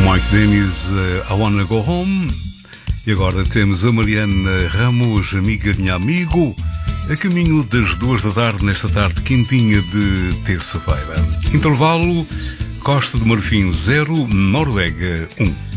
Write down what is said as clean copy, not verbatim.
Mike Dennis, I Wanna Go Home. E agora temos a Mariana Ramos, amiga, minha amigo, a caminho das 2 da tarde, nesta tarde quentinha de terça-feira. Intervalo, Costa do Marfim 0, Noruega 1.